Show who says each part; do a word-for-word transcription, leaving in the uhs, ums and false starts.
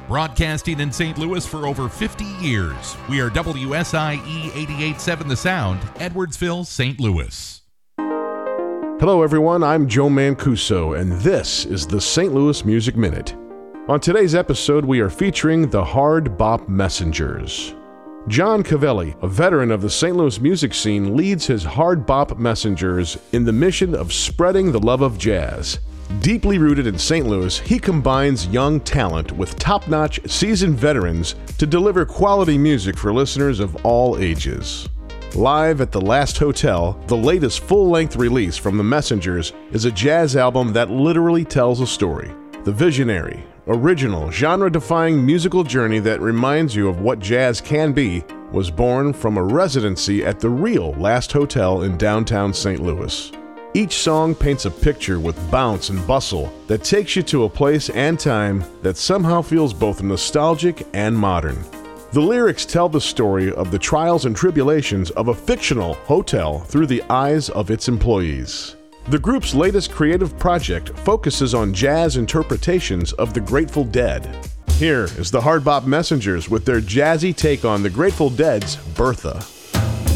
Speaker 1: Broadcasting in Saint Louis for over fifty years, we are W S I E eighty-eight point seven The Sound, Edwardsville, Saint Louis.
Speaker 2: Hello everyone, I'm Joe Mancuso, and this is the Saint Louis Music Minute. On today's episode, we are featuring the Hard Bop Messengers. John Cavelli, a veteran of the Saint Louis music scene, leads his Hard Bop Messengers in the mission of spreading the love of jazz. Deeply rooted in Saint Louis, he combines young talent with top-notch seasoned veterans to deliver quality music for listeners of all ages. Live at the Last Hotel, the latest full-length release from the Messengers is a jazz album that literally tells a story. The visionary, original, genre-defying musical journey that reminds you of what jazz can be was born from a residency at the real Last Hotel in downtown Saint Louis. Each song paints a picture with bounce and bustle that takes you to a place and time that somehow feels both nostalgic and modern. The lyrics tell the story of the trials and tribulations of a fictional hotel through the eyes of its employees. The group's latest creative project focuses on jazz interpretations of the Grateful Dead. Here is the Hard Bop Messengers with their jazzy take on the Grateful Dead's Bertha.